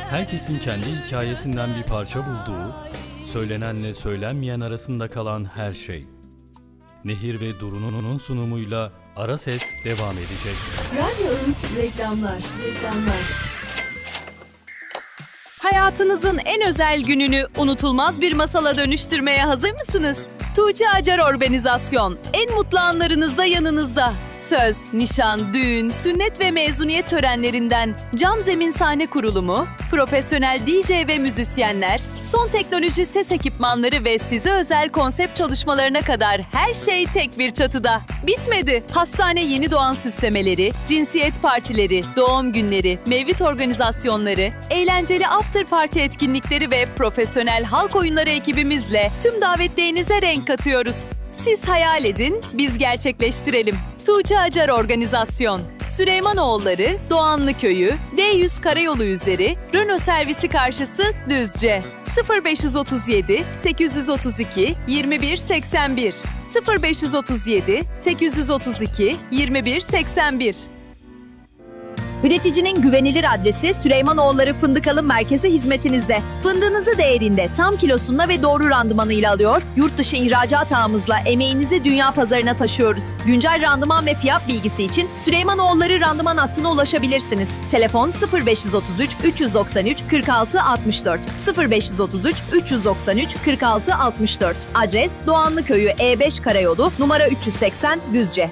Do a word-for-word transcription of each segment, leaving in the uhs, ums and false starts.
Herkesin kendi hikayesinden bir parça bulduğu, söylenenle söylenmeyen arasında kalan her şey. Nehir ve Duru'nun sunumuyla Ara Ses devam edecek. Radyo Öğüt reklamlar, reklamlar. Hayatınızın en özel gününü unutulmaz bir masala dönüştürmeye hazır mısınız? Tuğçe Acar Organizasyon, en mutlu anlarınızda yanınızda. Söz, nişan, düğün, sünnet ve mezuniyet törenlerinden cam zemin sahne kurulumu, profesyonel D J ve müzisyenler, son teknoloji ses ekipmanları ve size özel konsept çalışmalarına kadar her şey tek bir çatıda. Bitmedi. Hastane yeni doğan süslemeleri, cinsiyet partileri, doğum günleri, mevlid organizasyonları, eğlenceli after party etkinlikleri ve profesyonel halk oyunları ekibimizle tüm davetlerinize renk katıyoruz. Siz hayal edin, biz gerçekleştirelim. Tuğçe Acar Organizasyon, Süleymanoğulları, Doğanlı Köyü, D yüz Karayolu üzeri, Renault servisi karşısı Düzce. sıfır beş otuz yedi sekiz otuz iki yirmi bir seksen bir sıfır beş otuz yedi sekiz otuz iki yirmi bir seksen bir. Üreticinin güvenilir adresi Süleymanoğulları Fındık Alım Merkezi hizmetinizde. Fındığınızı değerinde, tam kilosunda ve doğru randımanıyla alıyor, yurt dışı ihracat ağımızla emeğinizi dünya pazarına taşıyoruz. Güncel randıman ve fiyat bilgisi için Süleymanoğulları randıman hattına ulaşabilirsiniz. Telefon sıfır beş otuz üç üç doksan üç kırk altı altmış dört sıfır beş otuz üç üç doksan üç kırk altı altmış dört. Adres Doğanlı Köyü E beş Karayolu numara üç yüz seksen Düzce.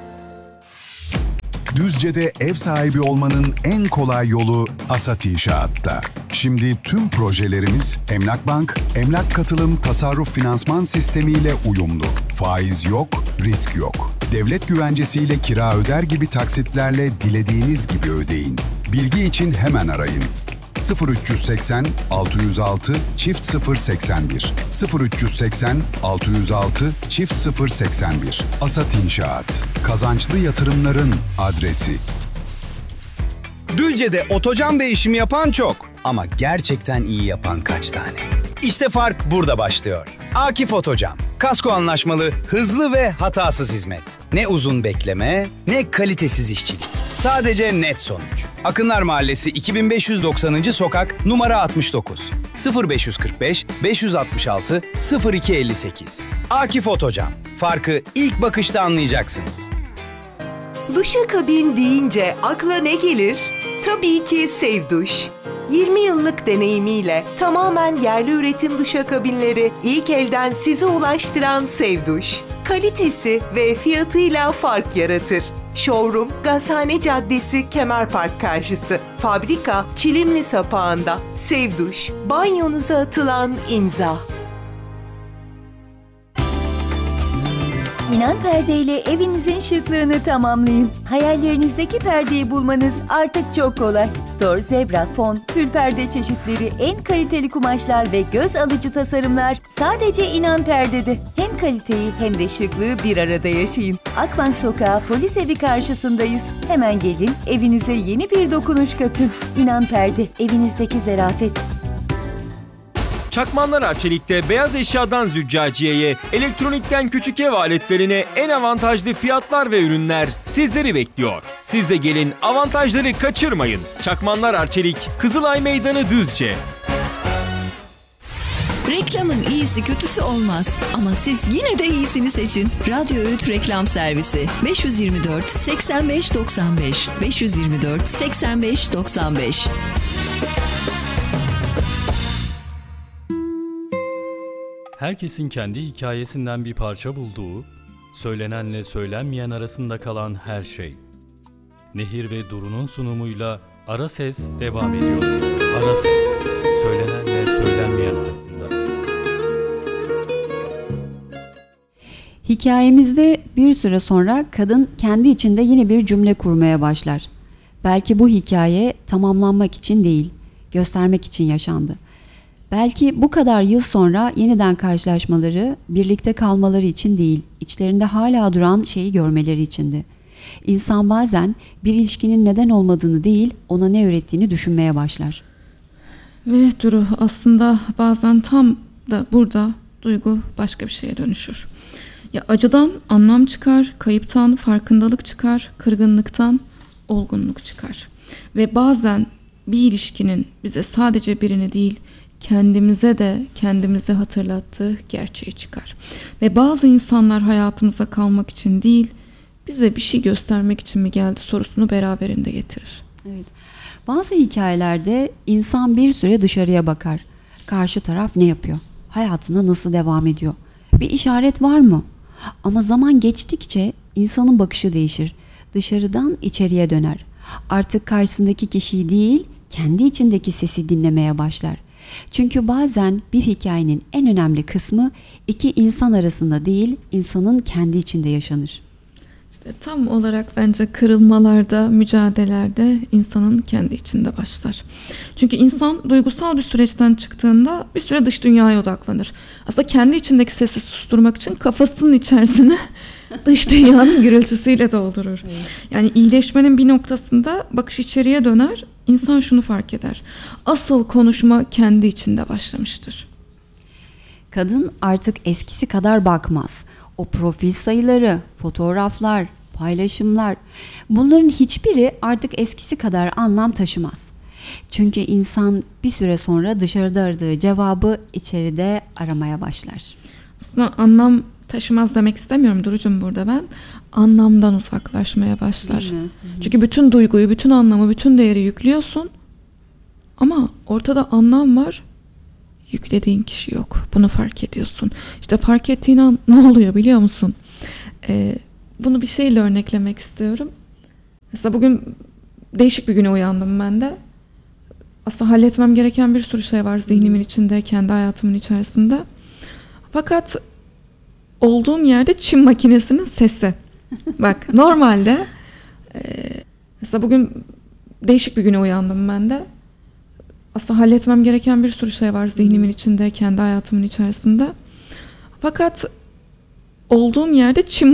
Düzce'de ev sahibi olmanın en kolay yolu Asat İnşaat'ta. Şimdi tüm projelerimiz Emlakbank, Emlak Katılım Tasarruf Finansman Sistemiyle uyumlu. Faiz yok, risk yok. Devlet güvencesiyle kira öder gibi taksitlerle dilediğiniz gibi ödeyin. Bilgi için hemen arayın. sıfır üç seksen altı yüz altı çift sıfır seksen bir sıfır üç seksen altı yüz altı çift sıfır seksen bir. Asat İnşaat. Kazançlı yatırımların adresi. Düzce'de otocam değişimi yapan çok ama gerçekten iyi yapan kaç tane? İşte fark burada başlıyor. Akif Otocam. Kasko anlaşmalı, hızlı ve hatasız hizmet. Ne uzun bekleme, ne kalitesiz işçilik. Sadece net sonuç. Akınlar Mahallesi iki bin beş yüz doksanıncı sokak numara altmış dokuz. sıfır beş kırk beş beş altı altı sıfır iki elli sekiz. Akif Otocam. Farkı ilk bakışta anlayacaksınız. Duşakabin deyince akla ne gelir? Tabii ki Sevduş. yirmi yıllık deneyimiyle tamamen yerli üretim duşakabinleri ilk elden size ulaştıran Sevduş. Kalitesi ve fiyatıyla fark yaratır. Showroom, Gazhane Caddesi, Kemerpark karşısı. Fabrika, Çilimli Sapağı'nda. Sevduş, banyonuza atılan imza. İnan Perde ile evinizin şıklığını tamamlayın. Hayallerinizdeki perdeyi bulmanız artık çok kolay. Store, zebra, fon, tül perde çeşitleri, en kaliteli kumaşlar ve göz alıcı tasarımlar sadece İnan Perde'de. Hem kaliteyi hem de şıklığı bir arada yaşayın. Akbank Sokağı Polis Evi karşısındayız. Hemen gelin, evinize yeni bir dokunuş katın. İnan Perde, evinizdeki zarafet. Çakmanlar Arçelik'te beyaz eşyadan züccaciyeye, elektronikten küçük ev aletlerine en avantajlı fiyatlar ve ürünler sizleri bekliyor. Siz de gelin, avantajları kaçırmayın. Çakmanlar Arçelik, Kızılay Meydanı Düzce. Reklamın iyisi kötüsü olmaz ama siz yine de iyisini seçin. Radyo Öğüt Reklam Servisi beş yüz yirmi dört seksen beş doksan beş beş yüz yirmi dört seksen beş doksan beş. Herkesin kendi hikayesinden bir parça bulduğu, söylenenle söylenmeyen arasında kalan her şey. Nehir ve Duru'nun sunumuyla Ara Ses devam ediyor. Ara Ses, söylenenle söylenmeyen arasında. Hikayemizde bir süre sonra kadın kendi içinde yine bir cümle kurmaya başlar. Belki bu hikaye tamamlanmak için değil, göstermek için yaşandı. Belki bu kadar yıl sonra yeniden karşılaşmaları, birlikte kalmaları için değil, içlerinde hala duran şeyi görmeleri içindi. İnsan bazen bir ilişkinin neden olmadığını değil, ona ne öğrettiğini düşünmeye başlar. Ve Duru, aslında bazen tam da burada duygu başka bir şeye dönüşür. Ya acıdan anlam çıkar, kayıptan farkındalık çıkar, kırgınlıktan olgunluk çıkar. Ve bazen bir ilişkinin bize sadece birini değil, kendimize de kendimize hatırlattığı gerçeği çıkar. Ve bazı insanlar hayatımızda kalmak için değil, bize bir şey göstermek için mi geldi sorusunu beraberinde getirir. Evet. Bazı hikayelerde insan bir süre dışarıya bakar. Karşı taraf ne yapıyor? Hayatına nasıl devam ediyor? Bir işaret var mı? Ama zaman geçtikçe insanın bakışı değişir. Dışarıdan içeriye döner. Artık karşısındaki kişiyi değil, kendi içindeki sesi dinlemeye başlar. Çünkü bazen bir hikayenin en önemli kısmı iki insan arasında değil, insanın kendi içinde yaşanır. İşte tam olarak bence kırılmalarda, mücadelelerde insanın kendi içinde başlar. Çünkü insan duygusal bir süreçten çıktığında bir süre dış dünyaya odaklanır. Aslında kendi içindeki sesi susturmak için kafasının içerisine dış dünyanın gürültüsüyle doldurur. Yani iyileşmenin bir noktasında bakış içeriye döner, insan şunu fark eder. Asıl konuşma kendi içinde başlamıştır. Kadın artık eskisi kadar bakmaz. O profil sayıları, fotoğraflar, paylaşımlar, bunların hiçbiri artık eskisi kadar anlam taşımaz. Çünkü insan bir süre sonra dışarıda aradığı cevabı içeride aramaya başlar. Aslında anlam taşımaz demek istemiyorum Duru'cum burada ben. Anlamdan uzaklaşmaya başlar. Çünkü bütün duyguyu, bütün anlamı, bütün değeri yüklüyorsun. Ama ortada anlam var. Yüklediğin kişi yok. Bunu fark ediyorsun. İşte fark ettiğin an ne oluyor biliyor musun? Ee, bunu bir şeyle örneklemek istiyorum. Mesela bugün değişik bir güne uyandım ben de. Aslında halletmem gereken bir sürü şey var zihnimin içinde, kendi hayatımın içerisinde. Fakat olduğum yerde çim makinesinin sesi. Bak normalde e, mesela bugün değişik bir güne uyandım ben de. Aslında halletmem gereken bir sürü şey var zihnimin içinde, kendi hayatımın içerisinde. Fakat olduğum yerde çim